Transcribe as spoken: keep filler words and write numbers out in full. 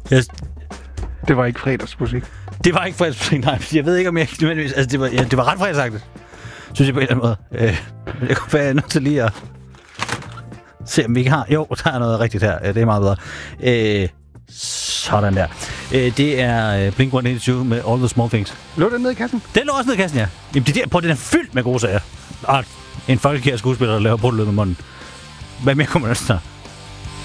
Jeg, Det var ikke fredagsmusik. det var ikke fredagsmusik, nej. Jeg ved ikke, om jeg nødvendigvis... Altså, det var, ja, det var ret fredagsagtigt, synes jeg på en eller anden måde. Øh, jeg kunne være nødt til lige at se, om vi ikke har... Jo, der er noget rigtigt her. Ja, det er meget bedre. Øh, sådan der. Øh, det er Blink et otteogtyve med All the Small Things. Lå den nede i kassen? Den lå også nede i kassen, ja. Jamen, det der, på, den er fyldt med gode sager. Og en folkekær skuespiller, der laver brudt løb med munden. Hvad mere kunne man ønske sig?